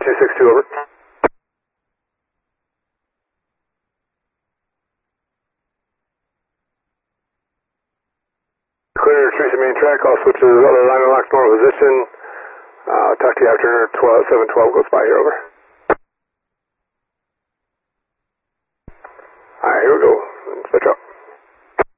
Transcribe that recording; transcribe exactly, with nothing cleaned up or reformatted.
two six two, over. Clear, Teresa main track, I'll switch to the other line and lock normal position. Uh, talk to you after twelve, seven twelve goes by here, over.